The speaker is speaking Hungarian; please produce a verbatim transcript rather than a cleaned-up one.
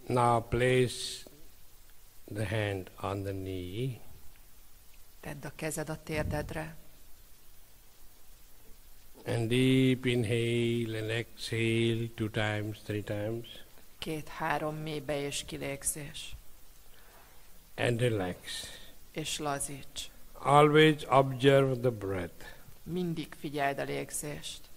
Now place the hand on the knee. Tedd a kezed a térdedre. And deep inhale and exhale two times, three times. Két-három mély be- és kilégzés. And relax. És lazíts. Always observe the breath. Mindig figyeld a légzést.